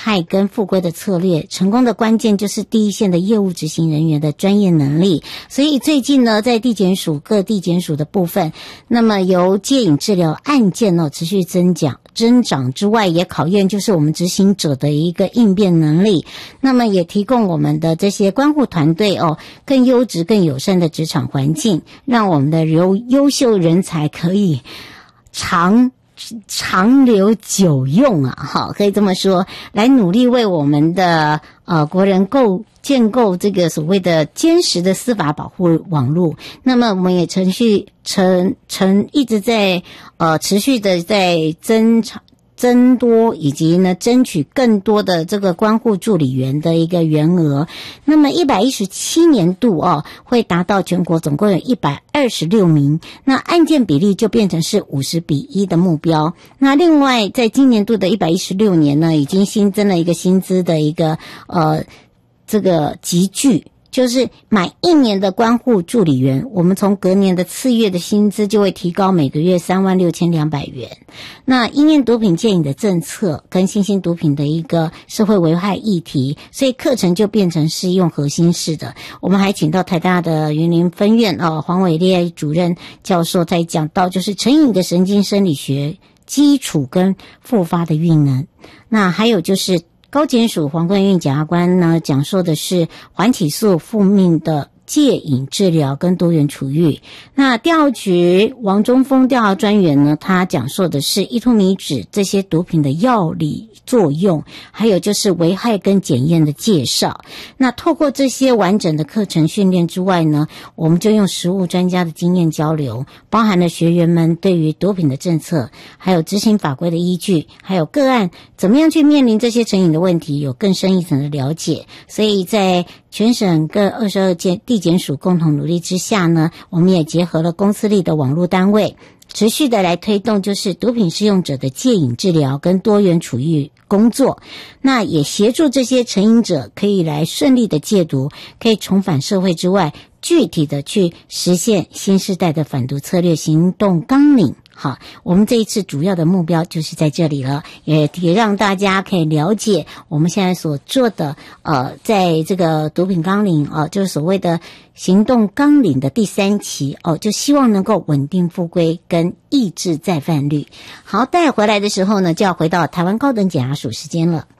害跟复归的策略，成功的关键就是第一线的业务执行人员的专业能力。所以最近呢，在地检署各地检署的部分，那么由戒瘾治疗案件持续增长之外，也考验就是我们执行者的一个应变能力，那么也提供我们的这些关护团队更优质更友善的职场环境，让我们的优秀人才可以长留久用可以这么说，来努力为我们的国人建构这个所谓的坚实的司法保护网络。那么我们也一直在持续的在增多以及呢争取更多的这个关护助理员的一个员额。那么117年度会达到全国总共有126名，那案件比例就变成是50:1的目标。那另外在今年度的116年呢，已经新增了一个薪资的一个这个集聚，就是满1年的关护助理员，我们从隔年的次月的薪资就会提高每个月36200元。那因应毒品戒瘾的政策跟新兴毒品的一个社会危害议题，所以课程就变成是用核心式的。我们还请到台大的云林分院黄伟烈主任教授在讲到就是成瘾的神经生理学基础跟复发的运能。那还有就是高检署黄冠运检察官呢讲述的是缓起诉复命的戒瘾治疗跟多元处遇。那调局王中峰调查专员呢，他讲述的是依托米酯这些毒品的药理作用，还有就是危害跟检验的介绍。那透过这些完整的课程训练之外呢，我们就用实务专家的经验交流，包含了学员们对于毒品的政策，还有执行法规的依据，还有个案怎么样去面临这些成瘾的问题，有更深一层的了解。所以在全省各22件地检署共同努力之下呢，我们也结合了公司里的网络单位，持续的来推动就是毒品使用者的戒瘾治疗跟多元处遇工作。那也协助这些成瘾者可以来顺利的戒毒，可以重返社会之外，具体的去实现新世代的反毒策略行动纲领。好，我们这一次主要的目标就是在这里了，也让大家可以了解我们现在所做的在这个毒品纲领就是所谓的行动纲领的第3期就希望能够稳定复归跟抑制再犯率。好，待回来的时候呢，就要回到台湾高等检察署时间了。